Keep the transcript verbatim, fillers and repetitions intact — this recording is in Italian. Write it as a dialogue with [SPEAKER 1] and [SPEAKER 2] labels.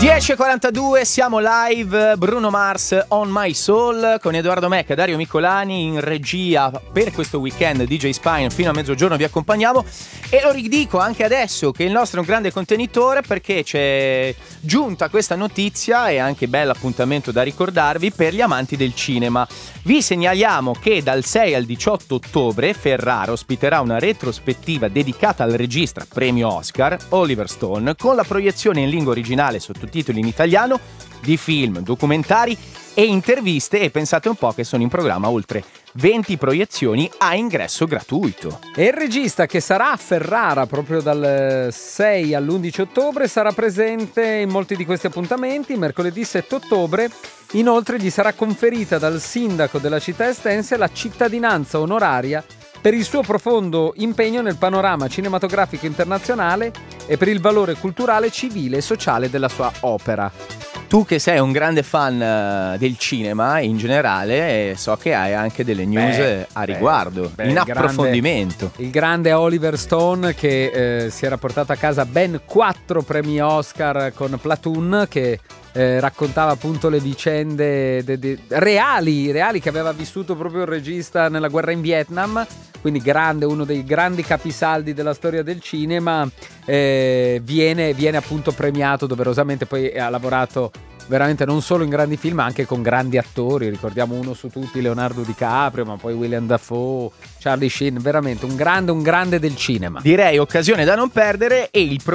[SPEAKER 1] dieci e quarantadue, siamo live, Bruno Mars, On My Soul, con Edoardo Mecca e Dario Miccolani in regia per questo weekend D J Spine. Fino a mezzogiorno vi accompagniamo e lo ridico anche adesso che il nostro è un grande contenitore, perché c'è giunta questa notizia e anche bell'appuntamento da ricordarvi per gli amanti del cinema. Vi segnaliamo che dal sei al diciotto ottobre Ferrara ospiterà una retrospettiva dedicata al regista premio Oscar Oliver Stone, con la proiezione in lingua originale sottotitoli in italiano di film, documentari e interviste, e pensate un po' che sono in programma oltre venti proiezioni a ingresso gratuito.
[SPEAKER 2] E il regista che sarà a Ferrara proprio dal sei all'undici ottobre sarà presente in molti di questi appuntamenti. Mercoledì sette ottobre inoltre gli sarà conferita dal sindaco della città estense la cittadinanza onoraria per il suo profondo impegno nel panorama cinematografico internazionale e per il valore culturale, civile e sociale della sua opera.
[SPEAKER 1] Tu che sei un grande fan uh, del cinema in generale, eh, so che hai anche delle news beh, a riguardo, beh, beh, in approfondimento.
[SPEAKER 2] Grande, il grande Oliver Stone che eh, si era portato a casa ben quattro premi Oscar con Platoon, che eh, raccontava appunto le vicende de, de, reali, reali che aveva vissuto proprio il regista nella guerra in Vietnam. Quindi grande, uno dei grandi capisaldi della storia del cinema, eh, viene, viene appunto premiato doverosamente. Poi ha lavorato veramente non solo in grandi film, ma anche con grandi attori. Ricordiamo uno su tutti, Leonardo DiCaprio, ma poi William Dafoe, Charlie Sheen, veramente un grande, un grande del cinema.
[SPEAKER 1] Direi occasione da non perdere. E il